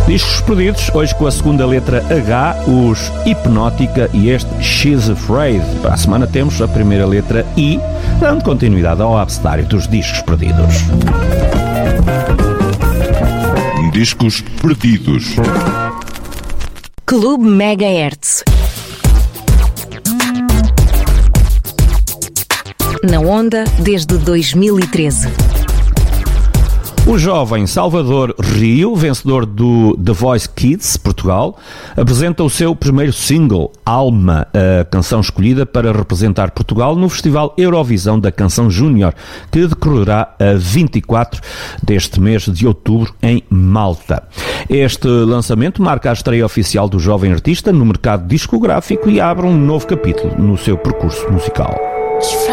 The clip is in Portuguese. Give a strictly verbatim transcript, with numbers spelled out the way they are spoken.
Discos perdidos, hoje com a segunda letra H, os Hipnótica e este She's Afraid. Para a semana temos a primeira letra I, dando continuidade ao abecedário dos discos perdidos. Discos perdidos. Clube Megahertz. Na onda desde dois mil e treze. O jovem Salvador Rio, vencedor do The Voice Kids Portugal, apresenta o seu primeiro single, Alma, a canção escolhida para representar Portugal no Festival Eurovisão da Canção Júnior, que decorrerá a vinte e quatro deste mês de outubro em Malta. Este lançamento marca a estreia oficial do jovem artista no mercado discográfico e abre um novo capítulo no seu percurso musical.